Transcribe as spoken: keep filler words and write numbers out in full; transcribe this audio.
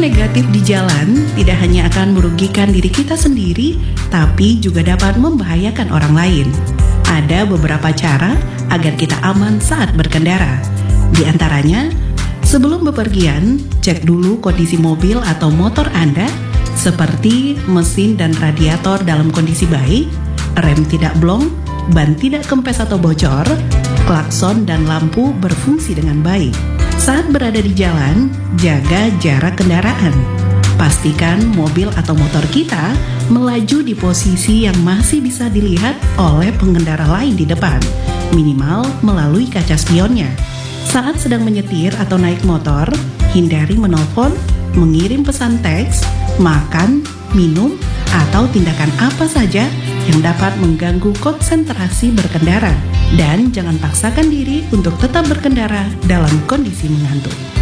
negatif di jalan tidak hanya akan merugikan diri kita sendiri, tapi juga dapat membahayakan orang lain. Ada beberapa cara agar kita aman saat berkendara. Di antaranya, sebelum bepergian, cek dulu kondisi mobil atau motor Anda, seperti mesin dan radiator dalam kondisi baik, rem tidak blong, ban tidak kempes atau bocor, klakson dan lampu berfungsi dengan baik. Saat berada di jalan, jaga jarak kendaraan. Pastikan mobil atau motor kita melaju di posisi yang masih bisa dilihat oleh pengendara lain di depan, minimal melalui kaca spionnya. Saat sedang menyetir atau naik motor, hindari menelpon, mengirim pesan teks, makan, minum, atau tindakan apa saja yang dapat mengganggu konsentrasi berkendara. Dan jangan paksakan diri untuk tetap berkendara dalam kondisi mengantuk.